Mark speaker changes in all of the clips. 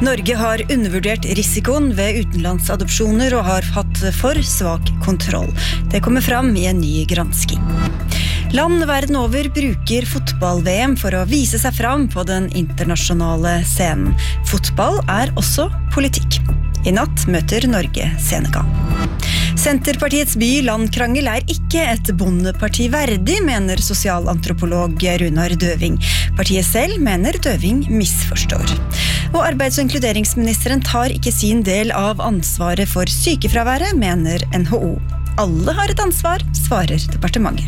Speaker 1: Norge har undervurdert risikoen ved utenlandsadopsjoner og har hatt for svak kontroll. Det kommer fram i en ny gransking. Land verden over bruker fotball-VM for å vise seg fram på den internasjonale scenen. Fotball er også politikk. I natt møter Norge Senegal. Senterpartiets by-landkrangel er ikke et bondeparti verdig, mener sosialantropolog Runar Døving. Partiet selv mener Døving misforstår. Og arbeids- og inkluderingsministeren tar ikke sin del av ansvaret for sykefraværet, mener NHO. Alle har et ansvar, svarer departementet.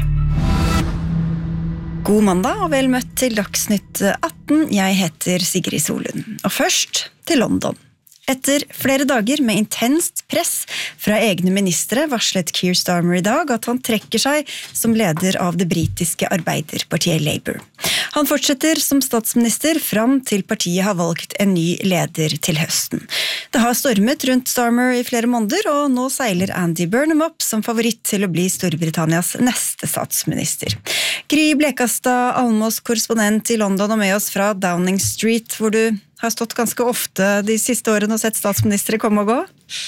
Speaker 1: God mandag og vel møtt til Dagsnytt 18. Jeg heter Sigrid Solund. Og først til London. Etter flere dager med intenst press fra egne ministre varslet Keir Starmer i dag at han trekker seg som leder av det britiske arbeiderpartiet Labour. Han fortsetter som statsminister fram til partiet har valgt en ny leder til høsten. Det har stormet rundt Starmer i flere måneder, og nå seiler Andy Burnham opp som favoritt til å bli Storbritannias neste statsminister. Gry Blekastad, Almås korrespondent i London og med oss fra Downing Street, hvor du har stått ganske ofte de siste årene og sett statsministre komme og gå?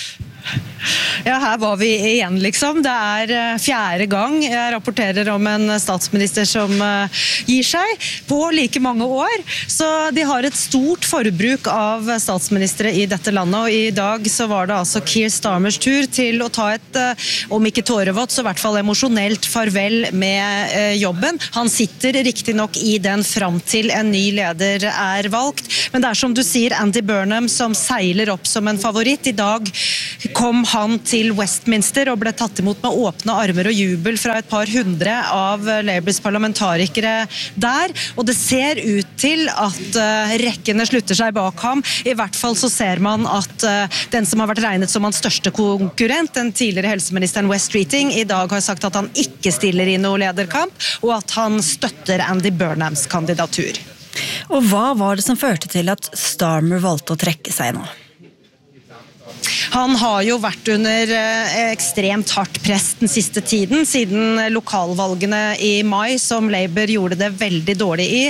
Speaker 2: Ja, her var vi igjen liksom. Det er 4. gang jeg rapporterer om en statsminister som gir seg på like mange år. Så de har et stort forbruk av statsministre i dette landet, og i dag så var det altså Keir Starmers tur til å ta et, om ikke tårevått, så i hvert fall emosjonelt farvel med jobben. Han sitter riktig nok i den fram til en ny leder er valgt, men det er som du sier, Andy Burnham som seiler opp som en favoritt. I dag kom han til Westminster og ble tatt imot med åpne armer og jubel fra et par hundre av Labours parlamentarikere der, og det ser ut til at rekkene slutter seg bak ham. I hvert fall så ser man at den som har vært regnet som hans største konkurrent, den tidligere helseministeren Wes Streeting, i dag har sagt at han ikke stiller i noe lederkamp, og at han støtter Andy Burnhams kandidatur.
Speaker 1: Og hva var det som førte til at Starmer valgte å trekke seg nå?
Speaker 2: Han har jo vært under ekstremt hardt press den siste tiden, siden lokalvalgene i mai, som Labour gjorde det veldig dårlig i,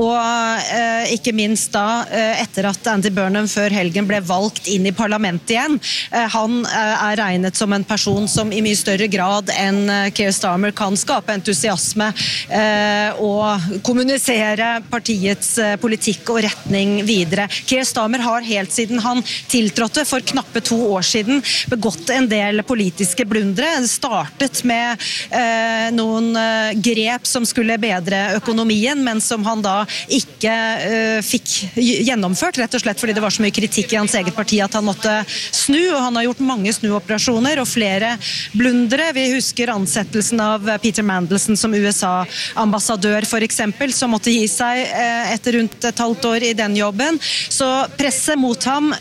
Speaker 2: og ikke minst da etter at Andy Burnham før helgen ble valgt inn i parlamentet igjen. Han er regnet som en person som i mye større grad enn Keir Starmer kan skape entusiasme og kommunisere partiets politikk og retning videre. Keir Starmer har helt siden han tiltrådte for knappe 2 år siden begått en del politiske blundere. Det startet med noen grep som skulle bedre økonomien, men som han da ikke fikk gjennomført, rett og slett fordi det var så mye kritikk i hans eget parti at han måtte snu, og han har gjort mange snuoperasjoner og flere blundere. Vi husker ansettelsen av Peter Mandelson som USA-ambassadør for eksempel, som måtte gi seg etter rundt et halvt år i den jobben. Så presset mot ham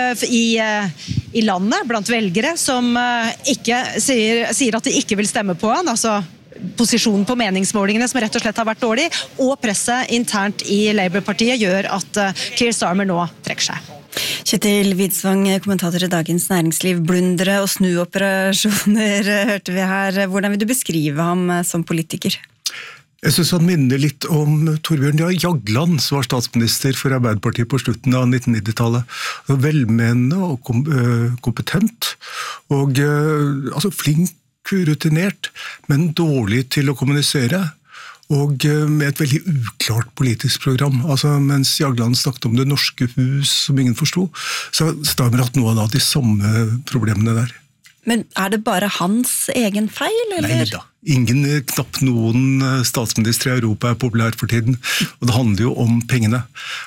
Speaker 2: i landet, blant velgere, som ikke sier at de ikke vil stemme på han, altså posisjonen på meningsmålingene som rett og slett har vært dårlig, og presset internt i Labour-partiet gjør at Keir Starmer nå trekker seg.
Speaker 1: Kjetil Widsvang, kommentator i Dagens Næringsliv. Blundere og snuoperasjoner hørte vi her. Hvordan vil du beskrive ham som politiker?
Speaker 3: Jeg synes han minner litt om Torbjørn Jagland, som var statsminister for Arbeiderpartiet på slutten av 1990-tallet. Velmenende og kompetent, og altså flink, rutinert, men dårlig til å kommunisere. Og med et veldig uklart politisk program. Altså, mens Jagland snakket om det norske hus som ingen forstod, så har Starmer hatt noen av de samme problemene der.
Speaker 1: Men er det bare hans egen feil, eller?
Speaker 3: Nei da. Knapt noen statsminister i Europa er populær for tiden, og det handler jo om pengene.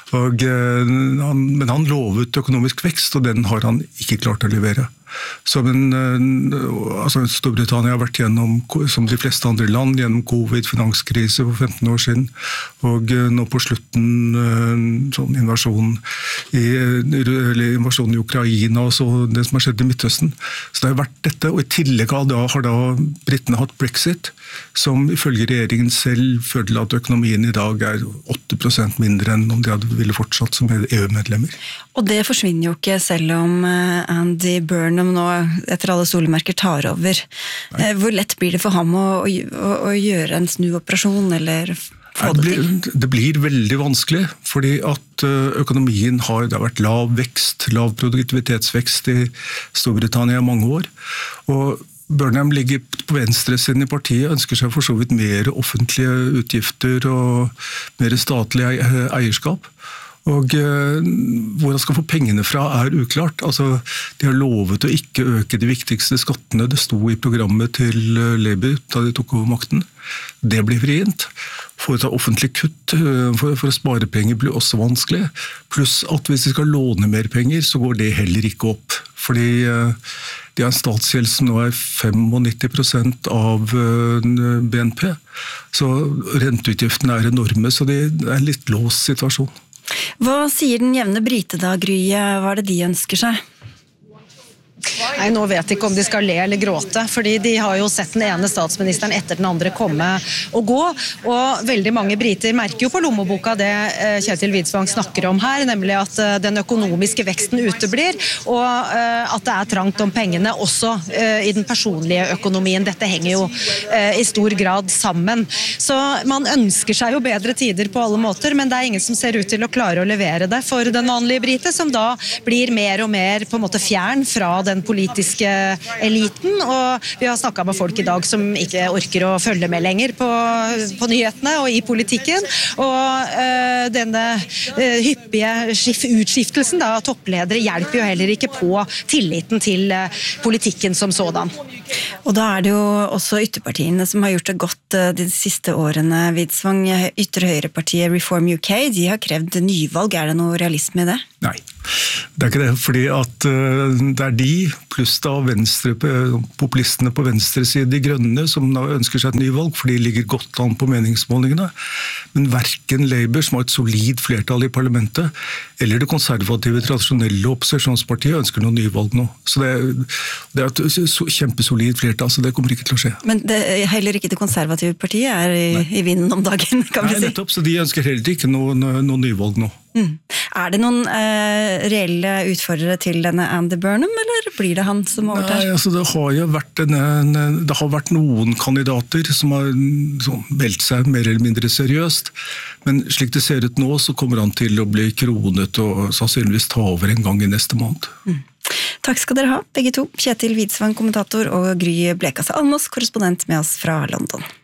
Speaker 3: Men han lovet økonomisk vekst, og den har han ikke klart å levere. Storbritannia har vært gjennom, som de fleste andre land, gjennom covid-finanskrise for 15 år siden, og nå på slutten sånn invasjonen i Ukraina og så det som har skjedd i Midtøsten. Så det har vært dette, og i tillegg har da Britene hatt Brexit, som ifølge regjeringen selv føler at økonomien i dag er 8% mindre enn om de ville fortsatt som EU-medlemmer.
Speaker 1: Og det forsvinner jo ikke selv om Andy Burnham nå etter alle solemerker tar over. Hvor lett blir det for ham å gjøre en snuoperasjon, eller? få det til?
Speaker 3: Det blir veldig vanskelig, fordi at økonomien det har vært lav vekst, lav produktivitetsvekst i Storbritannia i mange år, og Burnham ligger på venstresiden i partiet, ønsker seg for så vidt mer offentlige utgifter og mer statlig eierskap. Og hvor han skal få pengene fra uklart. Altså, de har lovet å ikke øke de viktigste skattene. Det sto i programmet til Labour da de tok over makten. Det blir vrient. For å ta offentlig kutt, for å spare penger blir også vanskelig. Pluss at hvis de skal låne mer penger, så går det heller ikke opp. Fordi de har en statsgjeld som nå 95% av BNP. Så renteutgiftene enorme, så det en litt låst situasjon.
Speaker 1: Hva sier den jevne brite da, Gry? Hva det de ønsker seg?
Speaker 2: Nei, nå vet jeg ikke om de skal le eller gråte, fordi de har jo sett den ene statsministeren etter den andre komme og gå, og veldig mange briter merker jo på lommeboka det Kjetil Widsvang snakker om her, nemlig at den økonomiske veksten uteblir, og at det trangt om pengene også i den personlige økonomien. Dette henger jo i stor grad sammen. Så man ønsker seg jo bedre tider på alle måter, men det ingen som ser ut til å klare å levere det for den vanlige brite, som da blir mer og mer på en måte fjern fra den politiske eliten, og vi har snakket med folk i dag som ikke orker å følge med lenger på nyhetene og i politikken, og denne hyppige utskiftelsen av toppledere hjelper jo heller ikke på tilliten til politikken som sådan.
Speaker 1: Og da det jo også ytterpartiene som har gjort det godt de siste årene, Widsvang. Ytre høyrepartiet Reform UK, de har krevd nyvalg. Det noe realisme i det?
Speaker 3: Nei, det ikke det, fordi at det de, pluss da populistene på venstre side, de grønne, som da ønsker seg et nyvalg, for de ligger godt an på meningsmålingene. Men hverken Labour, som har et solid flertall i parlamentet, eller det konservative, tradisjonelle opposisjonspartiet ønsker noe nyvalg nå. Så det et kjempesolid flertall, så det kommer ikke til å skje.
Speaker 1: Men heller ikke det konservative partiet i vinden om dagen, kan vi si?
Speaker 3: Nei, nettopp, så de ønsker heller ikke noe nyvalg nå.
Speaker 1: Det noen reelle utfordrere til denne Andy Burnham, eller blir det han som overtar?
Speaker 3: Nei, altså det har jo vært det har vært noen kandidater som har meldt seg mer eller mindre seriøst, men slik det ser ut nå, så kommer han til å bli kronet og sannsynligvis ta over en gang i neste måned.
Speaker 1: Takk skal dere ha, begge to. Kjetil Widsvang, kommentator, og Gry Blekastad Almås, korrespondent med oss fra London.